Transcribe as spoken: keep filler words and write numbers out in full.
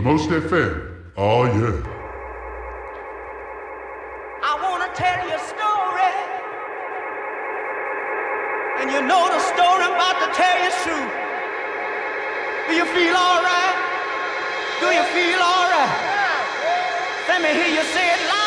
Most F M. Oh, yeah. I want to tell you a story. And you know the story I'm about to tell you is true. Do you feel all right? Do you feel all right? Let me hear you say it loud.